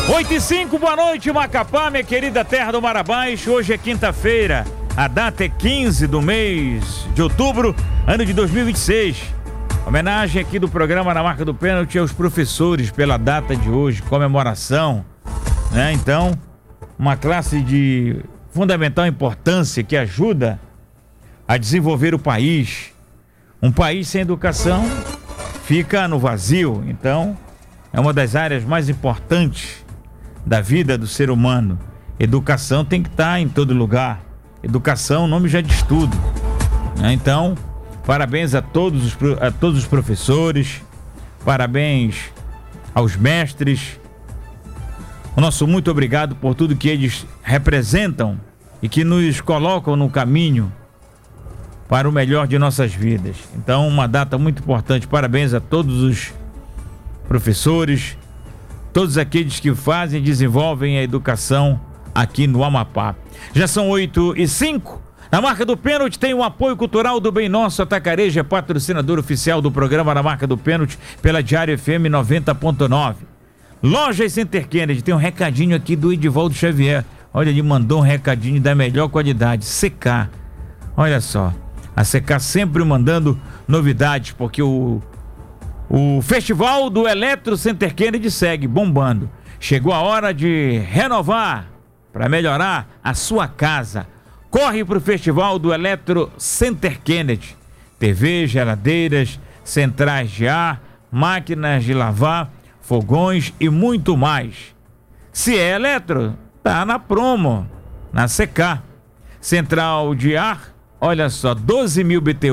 8h05, boa noite, Macapá, minha querida terra do Mar Abaixo. Hoje é quinta-feira, a data é 15 do mês de outubro, ano de 2026. Homenagem aqui do programa Na Marca do Pênalti aos professores pela data de hoje, comemoração, né? Então, uma classe de fundamental importância que ajuda a desenvolver o país. Um país sem educação fica no vazio, então é uma das áreas mais importantes da vida do ser humano. Educação tem que estar em todo lugar. Educação, o nome já diz tudo, né? Então, parabéns a todos os professores, parabéns aos mestres. O nosso muito obrigado por tudo que eles representam e que nos colocam no caminho para o melhor de nossas vidas. Então, uma data muito importante. Parabéns a todos os professores, todos aqueles que fazem e desenvolvem a educação aqui no Amapá. Já são 8h05. Na Marca do Pênalti tem o apoio cultural do Bem Nosso Atacarejo, é patrocinador oficial do programa Na Marca do Pênalti pela Diário FM 90.9. Lojas Center Kennedy, tem um recadinho aqui do Edivaldo Xavier. Olha, ele mandou um recadinho da melhor qualidade, CK. Olha só, a CK sempre mandando novidades, porque o Festival do Eletro Center Kennedy segue bombando. Chegou a hora de renovar para melhorar a sua casa. Corre para o Festival do Eletro Center Kennedy. TV, geladeiras, centrais de ar, máquinas de lavar, fogões e muito mais. Se é eletro, tá na promo, na CK. Central de ar, olha só, 12.000 BTU.